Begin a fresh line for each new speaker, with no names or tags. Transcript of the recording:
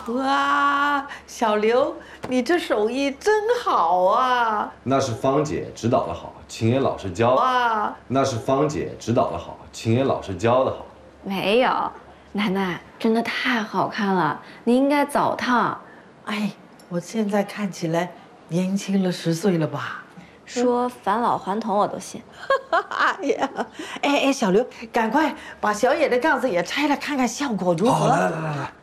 哇，小刘，你这手艺真好啊！
那是芳姐指导的好，秦爷老师教。
哇，
那是芳姐指导的好，秦爷老师教的好。
没有，奶奶真的太好看了，你应该澡烫。
哎，我现在看起来年轻了10岁了吧？
说返老还童我都信。
哎呀，哎，小刘，赶快把小野的杠子也拆了，看看效果如何。
来，